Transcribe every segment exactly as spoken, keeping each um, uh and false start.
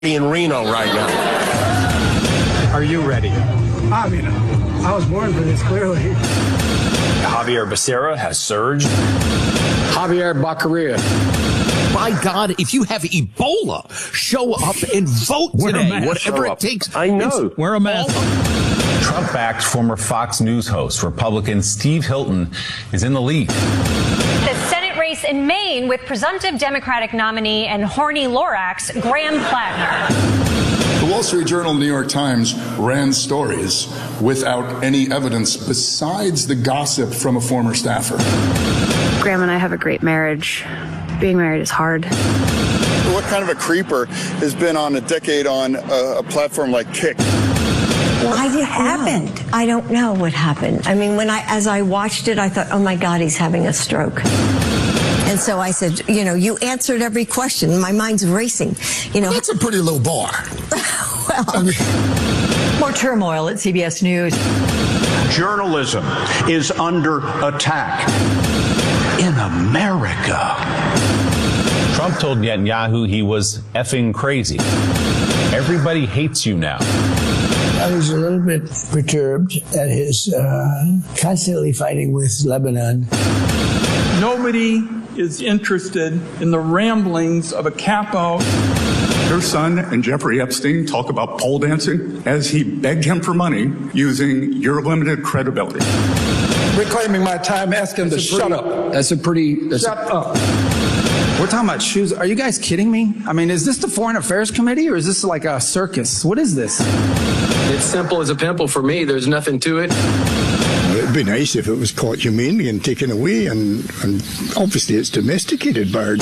in Reno right now. Are you ready? I mean, I was born for this, clearly. Javier Becerra has surged. Javier Baccaria. By God, if you have Ebola, show up and vote today, whatever it takes. I know. Wear a mask. Trump-backed former Fox News host, Republican Steve Hilton, is in the lead. The Senate race in Maine with presumptive Democratic nominee and horny Lorax, Graham Plattner. The Wall Street Journal and New York Times ran stories without any evidence besides the gossip from a former staffer. Graham and I have a great marriage. Being married is hard. What kind of a creeper has been on a decade on a, a platform like Kick? What happened? I don't know what happened. I mean, when I, as I watched it, I thought, oh my God, he's having a stroke. And so I said, you know, you answered every question. My mind's racing. You know, that's a pretty low bar. Well, I mean, more turmoil at C B S News. Journalism is under attack in America. Trump told Netanyahu he was effing crazy. Everybody hates you now. I was a little bit perturbed at his uh, constantly fighting with Lebanon. Nobody is interested in the ramblings of a capo. Your son and Jeffrey Epstein talk about pole dancing as he begged him for money using your limited credibility. Reclaiming my time, asking to shut up. That's a pretty... That's Shut a, up. We're talking about shoes. Are you guys kidding me? I mean, is this the Foreign Affairs Committee or is this like a circus? What is this? It's simple as a pimple for me. There's nothing to it. Well, it'd be nice if it was caught humanely and taken away, and, and obviously it's domesticated bird.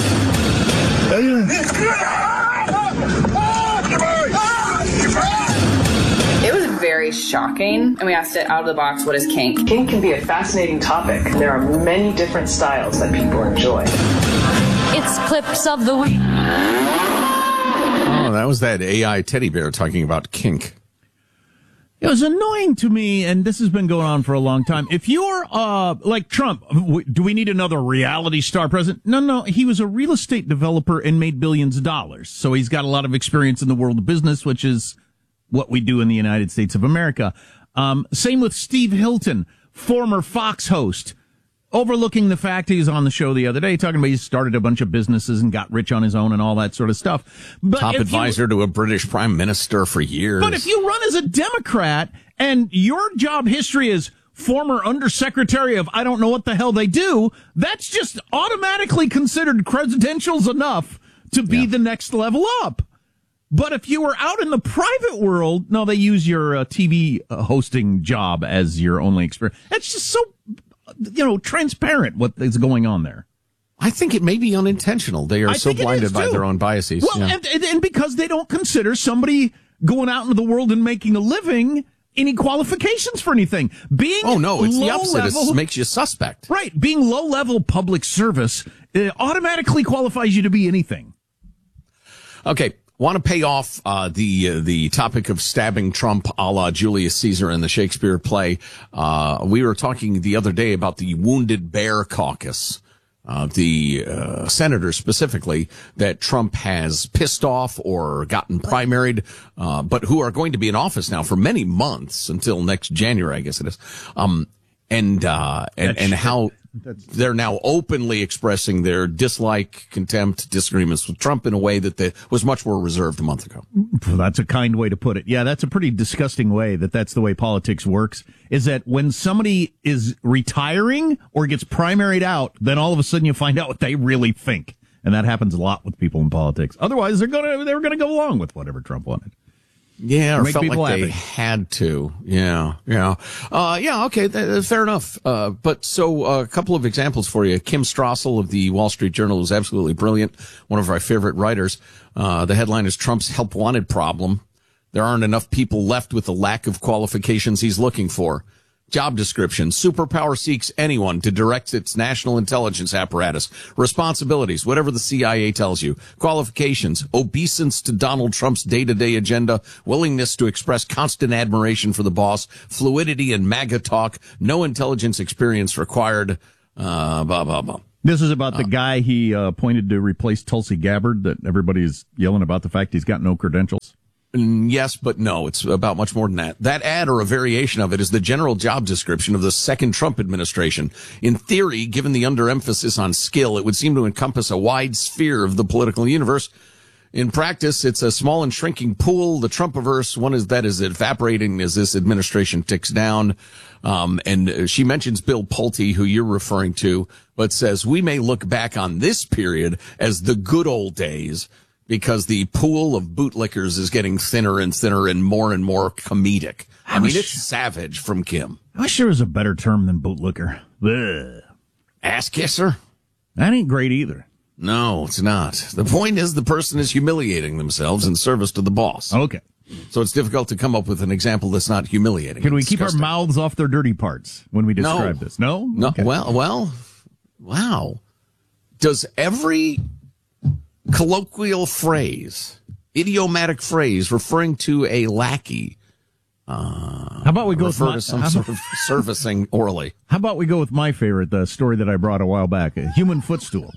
it was very shocking, and we asked it out of the box, what is kink? Kink can be a fascinating topic. There are many different styles that people enjoy. It's clips of the week. Oh, that was that A I teddy bear talking about kink. It was annoying to me, and this has been going on for a long time. If you're, uh, like Trump, do we need another reality star president? No, no, he was a real estate developer and made billions of dollars. So he's got a lot of experience in the world of business, which is what we do in the United States of America. Um, same with Steve Hilton, former Fox host, overlooking the fact he was on the show the other day talking about he started a bunch of businesses and got rich on his own and all that sort of stuff. But Top advisor you, to a British prime minister for years. But if you run as a Democrat and your job history is former undersecretary of I don't know what the hell they do, that's just automatically considered credentials enough to be yeah. the next level up. But if you were out in the private world, no, they use your uh, T V uh, hosting job as your only experience. It's just so, you know, transparent what is going on there. I think it may be unintentional. They are I so blinded by their own biases. Well, yeah. and, and because they don't consider somebody going out into the world and making a living any qualifications for anything. Being oh, no, it's the opposite. Level, it makes you suspect. Right. Being low-level public service uh, automatically qualifies you to be anything. Okay. Want to pay off uh, the uh, the topic of stabbing Trump a la Julius Caesar in the Shakespeare play. Uh, we were talking the other day about the Wounded Bear Caucus, uh, the uh, senators specifically that Trump has pissed off or gotten primaried, uh, but who are going to be in office now for many months until next January, I guess it is. Um, and uh, and and how That's, they're now openly expressing their dislike, contempt, disagreements with Trump in a way that they, was much more reserved a month ago. That's a kind way to put it. Yeah, that's a pretty disgusting way that that's the way politics works, is that when somebody is retiring or gets primaried out, then all of a sudden you find out what they really think. And that happens a lot with people in politics. Otherwise, they're going to they're going to go along with whatever Trump wanted. Yeah, or felt like happy. they had to. Yeah, yeah. Uh, yeah, okay, th- fair enough. Uh, but so uh, a couple of examples for you. Kim Strassel of the Wall Street Journal was absolutely brilliant, one of our favorite writers. Uh, the headline is Trump's help wanted problem. There aren't enough people left with the lack of qualifications he's looking for. Job description. Superpower seeks anyone to direct its national intelligence apparatus. Responsibilities, whatever the C I A tells you. Qualifications. Obeisance to Donald Trump's day-to-day agenda. Willingness to express constant admiration for the boss. Fluidity and MAGA talk. No intelligence experience required. Uh, blah, blah, blah. This is about the guy he uh, appointed to replace Tulsi Gabbard that everybody's yelling about the fact he's got no credentials. Mm, Yes, but no, it's about much more than that. That ad, or a variation of it, is the general job description of the second Trump administration. In theory, given the underemphasis on skill, it would seem to encompass a wide sphere of the political universe. In practice, it's a small and shrinking pool. The Trumpiverse, one is that is evaporating as this administration ticks down. Um, and she mentions Bill Pulte, who you're referring to, but says we may look back on this period as the good old days, because the pool of bootlickers is getting thinner and thinner and more and more comedic. I, I mean, it's savage from Kim. I wish there was a better term than bootlicker. Ugh. Ass kisser? That ain't great either. No, it's not. The point is the person is humiliating themselves in service to the boss. Okay. So it's difficult to come up with an example that's not humiliating. Can we It's keep disgusting. our mouths off their dirty parts when we describe No. this? No? No. Okay. Well, well, wow. Does every colloquial phrase, idiomatic phrase referring to a lackey, uh, How about we go with refer my, to some how sort about- of servicing orally? How about we go with my favorite, the story that I brought a while back, a human footstool.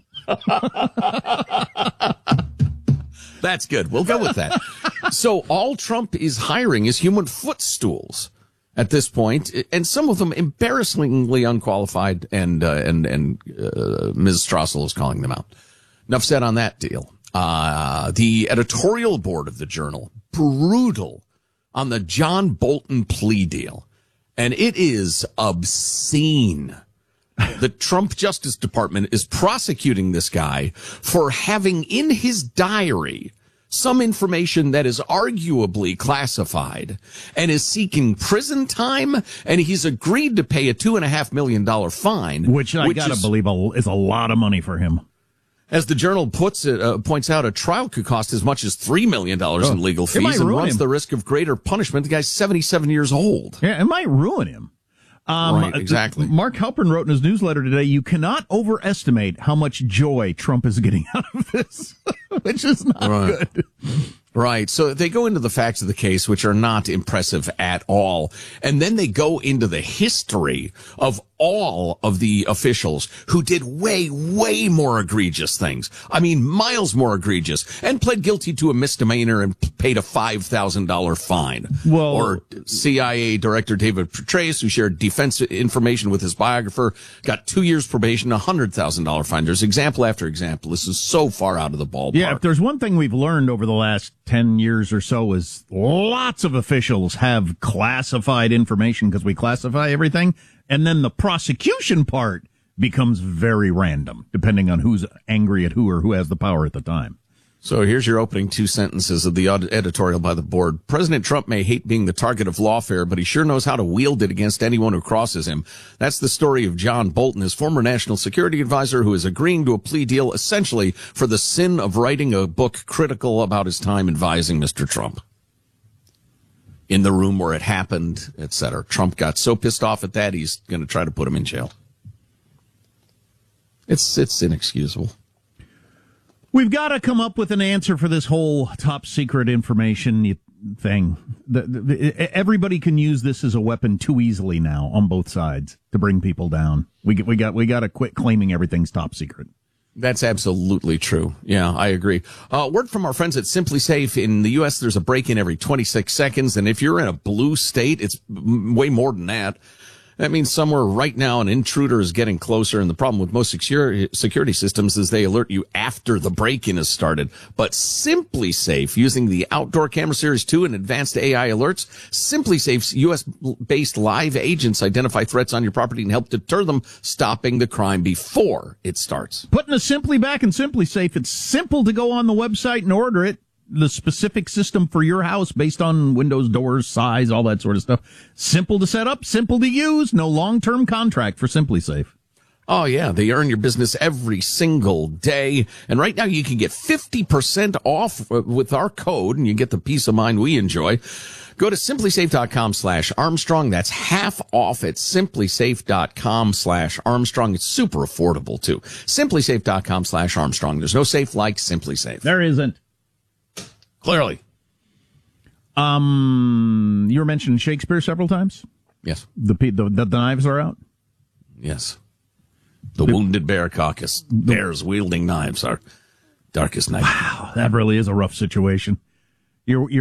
That's good. We'll go with that. So all Trump is hiring is human footstools at this point, and some of them embarrassingly unqualified, and uh, and and uh, Miz Strassel is calling them out. Enough said on that deal. Uh, the editorial board of the Journal, brutal on the John Bolton plea deal, and it is obscene. The Trump Justice Department is prosecuting this guy for having in his diary some information that is arguably classified, and is seeking prison time, and he's agreed to pay a two and a half million dollar fine. Which I gotta is, believe a, is a lot of money for him. As the Journal puts it, uh, points out, a trial could cost as much as three million dollars Oh, in legal it might fees and ruin runs him. the risk of greater punishment. The guy's seventy-seven years old. Yeah, it might ruin him. Um, Right, exactly. Mark Halpern wrote in his newsletter today, you cannot overestimate how much joy Trump is getting out of this, which is not Right. good. Right. So they go into the facts of the case, which are not impressive at all. And then they go into the history of all of the officials who did way, way more egregious things. I mean, miles more egregious, and pled guilty to a misdemeanor and paid a five thousand dollars fine. Well, or C I A Director David Petraeus, who shared defense information with his biographer, got two years probation, a one hundred thousand dollars fine. There's example after example. This is so far out of the ballpark. Yeah, if there's one thing we've learned over the last ten years or so is lots of officials have classified information because we classify everything. And then the prosecution part becomes very random, depending on who's angry at who or who has the power at the time. So here's your opening two sentences of the editorial by the board. President Trump may hate being the target of lawfare, but he sure knows how to wield it against anyone who crosses him. That's the story of John Bolton, his former national security advisor, who is agreeing to a plea deal essentially for the sin of writing a book critical about his time advising Mister Trump. In the room where it happened, et cetera. Trump got so pissed off at that, he's going to try to put him in jail. It's, it's inexcusable. We've got to come up with an answer for this whole top secret information thing. The, the, everybody can use this as a weapon too easily now on both sides to bring people down. We we got we got to quit claiming everything's top secret. That's absolutely true. Yeah, I agree. Uh, word from our friends at Simply Safe. In the U S, there's a break-in every twenty-six seconds, and if you're in a blue state, it's m- way more than that. That means somewhere right now an intruder is getting closer, and the problem with most security security systems is they alert you after the break-in has started. But Simply Safe, using the Outdoor Camera Series two and advanced A I alerts, Simply Safe's U S-based live agents identify threats on your property and help deter them, stopping the crime before it starts. Putting a Simply back in Simply Safe, it's simple to go on the website and order it. The specific system for your house based on windows, doors, size, all that sort of stuff. Simple to set up, simple to use, no long-term contract for Simply Safe. Oh, yeah, they earn your business every single day. And right now you can get fifty percent off with our code, and you get the peace of mind we enjoy. Go to simplysafe.com slash Armstrong. That's half off at simplysafe.com slash Armstrong. It's super affordable, too. Simplysafe.com slash Armstrong. There's no safe like Simply Safe. There isn't. Clearly. Um, you were mentioning Shakespeare several times? Yes. The, the, the, the knives are out? Yes. The Wounded Bear Caucus. Bears wielding knives are darkest night. Wow, that really is a rough situation. You're, you're